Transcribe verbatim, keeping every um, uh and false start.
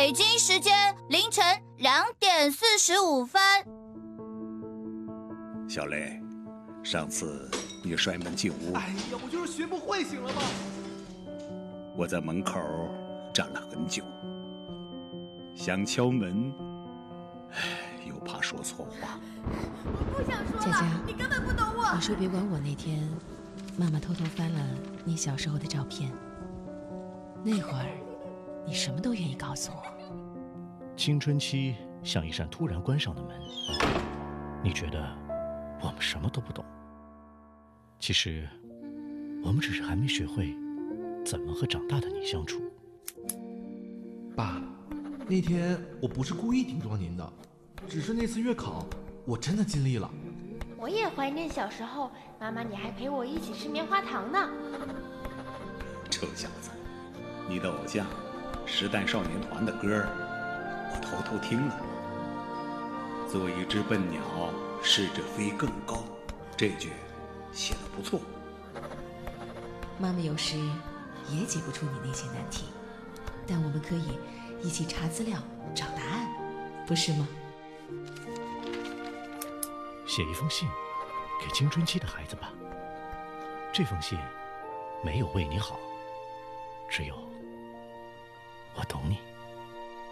北京时间凌晨两点四十五分。 小雷，上次你摔门进屋， 哎呀，我就是学不会，行了吗？ 我在门口站了很久，想敲门，唉，又怕说错话。 我不想说了， 佳佳， 你根本不懂我。 你说别管我那天，妈妈偷偷翻了你小时候的照片。那会儿，你什么都愿意告诉我。 青春期像一扇突然关上的门，你觉得我们什么都不懂。其实，我们只是还没学会怎么和长大的你相处。 爸，那天我不是故意顶撞您的，只是那次月考我真的尽力了。 我也怀念小时候，妈妈你还陪我一起吃棉花糖呢。 臭小子，你的偶像时代少年团的歌我偷偷听了。做一只笨鸟，试着飞更高，这句写得不错。 妈妈有时也解不出你那些难题，但我们可以一起查资料找答案，不是吗？ 写一封信给青春期的孩子吧。这封信没有为你好，只有我懂你。